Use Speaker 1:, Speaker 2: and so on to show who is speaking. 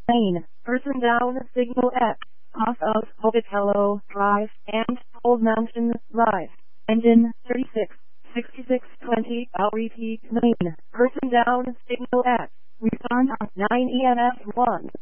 Speaker 1: Lane, person down, signal X, off of Pocatello Drive and Old Mountain Drive. Engine 36, 6620, I'll repeat, Lane, person down, signal X. Respond on 9 EMS 1.